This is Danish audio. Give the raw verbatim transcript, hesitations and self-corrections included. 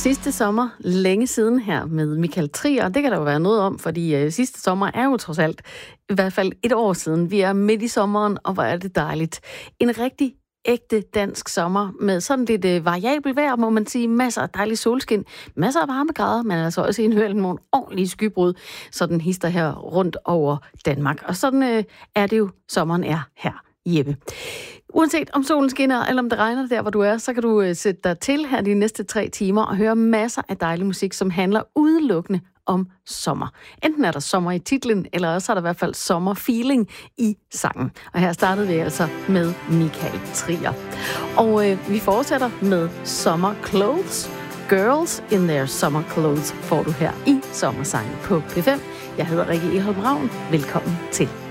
Sidste sommer, længe siden her med Michael Trier, det kan der jo være noget om, fordi øh, sidste sommer er jo trods alt i hvert fald et år siden. Vi er midt i sommeren, og hvor er det dejligt. En rigtig ægte dansk sommer med sådan lidt øh, variabel vejr, må man sige. Masser af dejlig solskin, masser af varmegrader, men altså også indhørt nogle ordentlige skybrud, sådan hister her rundt over Danmark. Og sådan øh, er det jo, sommeren er her, Jeppe. Uanset om solen skinner, eller om det regner der, hvor du er, så kan du øh, sætte dig til her de næste tre timer og høre masser af dejlig musik, som handler udelukkende om sommer. Enten er der sommer i titlen, eller også er der i hvert fald sommerfeeling i sangen. Og her startede vi altså med Michael Trier. Og øh, vi fortsætter med Summer Clothes. Girls in Their Summer Clothes får du her i Sommersangen på P fem. Jeg hedder Rikke Eholm Ravn. Velkommen til.